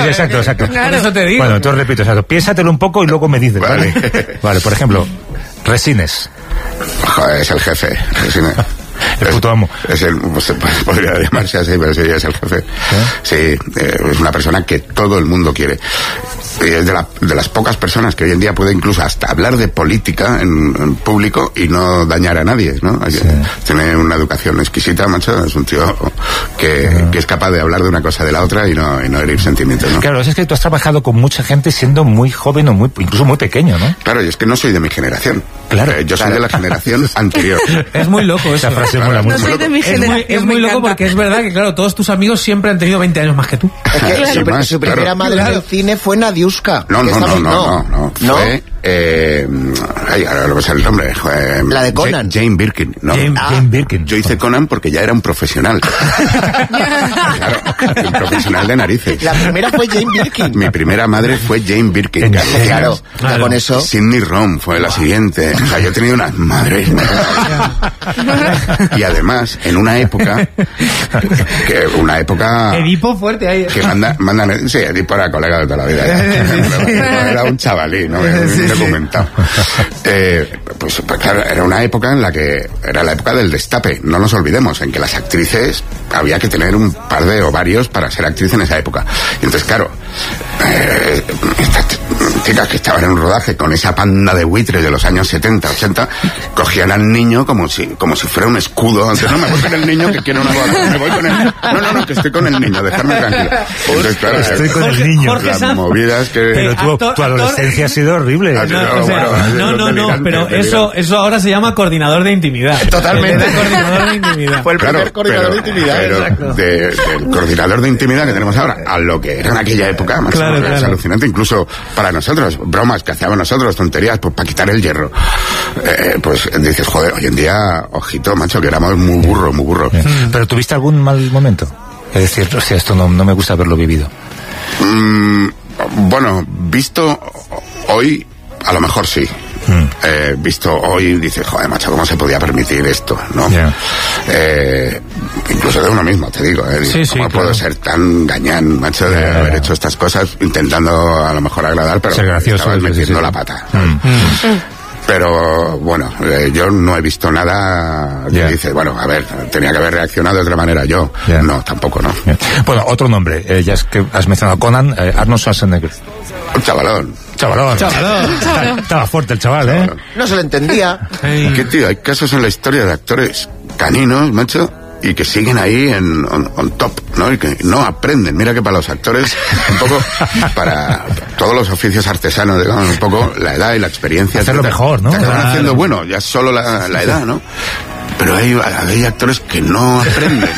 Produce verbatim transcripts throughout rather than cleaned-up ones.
sí, exacto, exacto. Claro. Por eso te digo. Bueno, entonces repito, exacto. Piénsatelo un poco y luego me dices, ¿vale? Vale, vale, por ejemplo, Resines. Joder, es el jefe, Resines. El puto amo. Es el, pues, podría llamarse así, pero sí, es el jefe. ¿Eh? Sí, eh, es una persona que todo el mundo quiere. Y es de, la, de las pocas personas que hoy en día puede incluso hasta hablar de política en, en público y no dañar a nadie, ¿no? Sí. Tiene una educación exquisita, macho. Es un tío que, uh-huh. que es capaz de hablar de una cosa de la otra y no, y no herir sentimientos, ¿no? Claro, es que tú has trabajado con mucha gente siendo muy joven o muy, incluso muy pequeño, ¿no? Claro, y es que no soy de mi generación. Claro. Eh, yo claro. soy de la generación anterior. Es muy loco esa frase. Claro, no soy de mi generación. Es muy, es muy loco porque es verdad que, claro, todos tus amigos siempre han tenido veinte años más que tú. Es que claro. su, más, su primera claro. madre claro. del cine fue Nadiuska. No, no, no, no, no, no, no. Fue, eh, ay, ahora no me sale el nombre. Fue, la de Conan. Jane Birkin, ¿no? Jane, ah. Jane Birkin. Yo hice Conan porque ya era un profesional. Claro, un profesional de narices. La primera fue Jane Birkin. Mi primera madre fue Jane Birkin. Claro, claro, claro. Con eso. Sidney Rom fue la siguiente. O sea, yo he tenido unas madres. Y además, en una época, que una época... Edipo fuerte ahí. Que manda, mandan, sí, Edipo era colega de toda la vida. Ya. Era un chavalín, ¿no? Un sí, documentado. Sí. Eh, pues, pues claro, era una época en la que era la época del destape. No nos olvidemos, en que las actrices había que tener un par de ovarios para ser actriz en esa época. Y entonces, claro, eh, estas chicas que estaban en un rodaje con esa panda de buitres de los años setenta, ochenta, cogían al niño como si, como si fuera un escudo. Entonces, no, me voy con el niño que quiere una boda. Me voy con él. No, no, no, que estoy con el niño, dejarme tranquilo. Entonces, claro, estoy con Jorge, el niño. Jorge las Sanz, movidas que... Pero tu, actor, tu adolescencia actor, ha sido horrible. No, no, o sea, bueno, no, no, no, pero delirante, eso, eso ahora se llama coordinador de intimidad. Totalmente. El coordinador de intimidad. Fue el Claro, primer coordinador pero, de intimidad. pero Exacto. de, del coordinador de intimidad que tenemos ahora a lo que era en aquella época, más claro, o menos, claro. es alucinante. Incluso para nosotros, bromas que hacíamos nosotros, tonterías, pues para quitar el hierro. Eh, pues dices, joder, hoy en día, ojito, macho, que éramos muy burros, muy burros. Mm. ¿Pero tuviste algún mal momento? Es decir, o sea, esto no, no me gusta haberlo vivido. Mm, bueno, visto hoy, a lo mejor sí. Mm. Eh, visto hoy, dices, joder, macho, ¿cómo se podía permitir esto? ¿No? Yeah. Eh, incluso de uno mismo, te digo, ¿eh? Sí, ¿Cómo sí, puedo claro. ser tan gañán, macho, de yeah. haber hecho estas cosas intentando a lo mejor agradar, pero ser gracioso, estabas metiendo sí, sí. la pata? Mm. Mm. Pero bueno, eh, yo no he visto nada que yeah. dice, bueno, a ver, tenía que haber reaccionado de otra manera. Yo, yeah. no, tampoco, no. Yeah. Bueno, otro nombre, eh, ya es que has mencionado Conan, eh, Arnold Schwarzenegger. Un chavalón. Chavalón. Chavalón. Estaba, estaba fuerte el chaval, ¿eh? No se lo entendía. Hey. ¿Qué tío? Hay casos en la historia de actores caninos, macho, y que siguen ahí en on, on top, ¿no? Y que no aprenden. Mira que para los actores, un poco, para todos los oficios artesanos, digamos, un poco la edad y la experiencia. Hacerlo mejor, ¿no? Te acaban claro. haciendo bueno, ya solo la, la edad, ¿no? Pero hay, hay actores que no aprenden.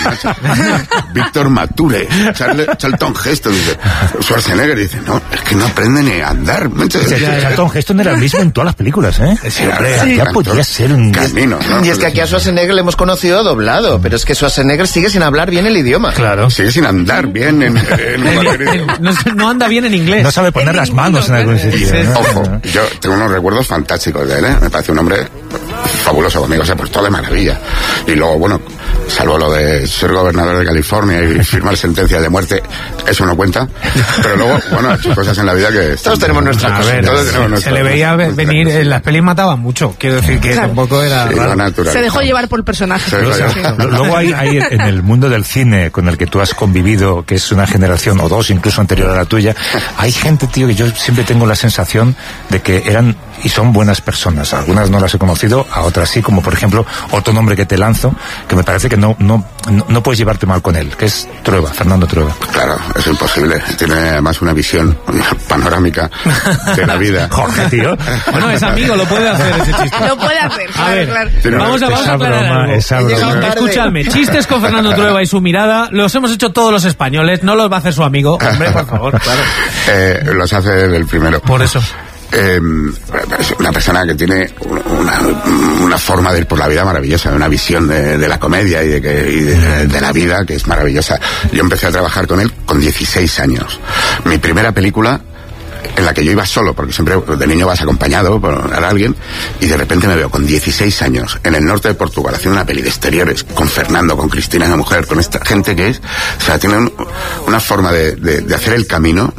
Víctor Mature, Charles, Charlton Heston, dice, Schwarzenegger dice, no, es que no aprende ni a andar. Charlton Heston era el mismo en todas las películas, ¿eh? Sí, sí. Ya podía ser un camino, ¿no? Y es que aquí a Schwarzenegger le hemos conocido doblado, pero es que Schwarzenegger sigue sin hablar bien el idioma. Claro. Sigue sin andar bien en, en no, no anda bien en inglés. No sabe poner en las manos en algún sitio. ¿eh? Ojo, yo tengo unos recuerdos fantásticos de él, ¿eh? Me parece un hombre fabuloso conmigo, se ha portado de maravilla. Y luego, bueno, salvo lo de ser gobernador de California y firmar sentencias de muerte, eso no cuenta. Pero luego, bueno, ha hecho cosas en la vida que... Todos tenemos nuestras cosas. Ver, Todos se, tenemos nuestras se le veía nuestras venir, cosas. en las pelis mataban mucho, quiero decir que claro. tampoco era... Sí, natural, se dejó llevar por el personaje. Se sí. Luego hay, hay en el mundo del cine con el que tú has convivido, que es una generación o dos incluso anterior a la tuya, hay gente, tío, que yo siempre tengo la sensación de que eran y son buenas personas. Algunas no las he conocido, a otras sí, como por ejemplo otro nombre que te lanzo, que me parece que no no no puedes llevarte mal con él, que es Trueba, Fernando Trueba. Claro, es imposible. Tiene además una visión panorámica de la vida. Jorge, tío. Bueno, es amigo, lo puede hacer ese chiste. Lo puede hacer, claro, a ver, claro. Vamos a, vamos a aclarar broma, algo. esa broma. Escúchame, chistes con Fernando Trueba y su mirada los hemos hecho todos los españoles, no los va a hacer su amigo. Hombre, por favor, claro. Eh, los hace el primero. Por eso. Eh, es una persona que tiene una, una forma de ir por la vida maravillosa, una visión de, de la comedia y, de, que, y de, de la vida que es maravillosa. Yo empecé a trabajar con él con dieciséis años. Mi primera película, en la que yo iba solo, porque siempre de niño vas acompañado por alguien, y de repente me veo con dieciséis años en el norte de Portugal haciendo una peli de exteriores con Fernando, con Cristina, la mujer, con esta gente que es, o sea, tienen una forma de, de, de hacer el camino